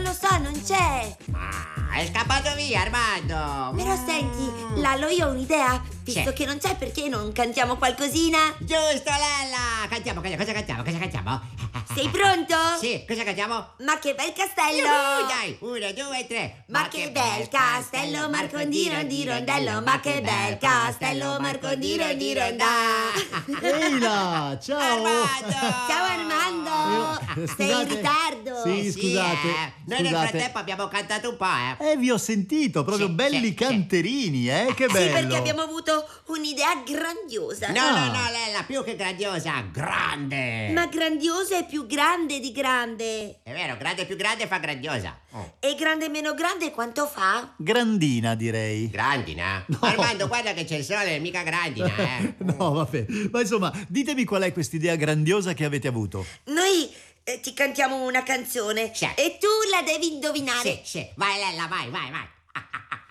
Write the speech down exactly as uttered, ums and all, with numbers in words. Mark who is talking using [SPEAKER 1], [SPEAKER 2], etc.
[SPEAKER 1] lo so, non c'è.
[SPEAKER 2] Ah, è scappato via, Armando.
[SPEAKER 1] Però senti, Lallo, io ho un'idea. Visto
[SPEAKER 2] Sì.
[SPEAKER 1] che non c'è, perché non cantiamo qualcosina?
[SPEAKER 2] Giusto, Lella. Cantiamo, cantiamo, cosa cantiamo? Cosa cantiamo?
[SPEAKER 1] Sei pronto?
[SPEAKER 2] Sì, cosa cantiamo?
[SPEAKER 1] Ma che bel castello!
[SPEAKER 2] Yuhu, dai, uno, due, tre.
[SPEAKER 1] Ma che bel castello, Marcondino di rondello, ma che bel castello, Marcondino di ronda.
[SPEAKER 3] Ehi là, ciao!
[SPEAKER 2] Armando!
[SPEAKER 1] Ciao Armando!
[SPEAKER 3] Eh,
[SPEAKER 1] Sei in ritardo?
[SPEAKER 3] Sì,
[SPEAKER 2] Sì,
[SPEAKER 3] scusate.
[SPEAKER 2] eh. Noi nel
[SPEAKER 3] scusate.
[SPEAKER 2] frattempo abbiamo cantato un po', eh.
[SPEAKER 3] Eh, vi ho sentito, proprio
[SPEAKER 2] Sì,
[SPEAKER 3] belli
[SPEAKER 2] sì, sì.
[SPEAKER 3] canterini, eh, che
[SPEAKER 1] Sì,
[SPEAKER 3] bello.
[SPEAKER 1] perché abbiamo avuto un'idea grandiosa.
[SPEAKER 2] No,
[SPEAKER 3] Ah.
[SPEAKER 2] no, no, Lella, più che grandiosa, grande.
[SPEAKER 1] Ma grandiosa è più grande di grande.
[SPEAKER 2] È vero, grande più grande fa grandiosa. Oh.
[SPEAKER 1] E grande meno grande quanto fa?
[SPEAKER 3] Grandina, direi.
[SPEAKER 2] Grandina?
[SPEAKER 3] No.
[SPEAKER 2] Armando, guarda che c'è il sole, mica grandina, eh.
[SPEAKER 3] No, vabbè. Ma insomma, ditemi qual è quest'idea grandiosa che avete avuto.
[SPEAKER 1] Noi eh, ti cantiamo una canzone
[SPEAKER 2] Sì.
[SPEAKER 1] e tu la devi indovinare.
[SPEAKER 2] Sì, sì, vai Lella, vai, vai, vai.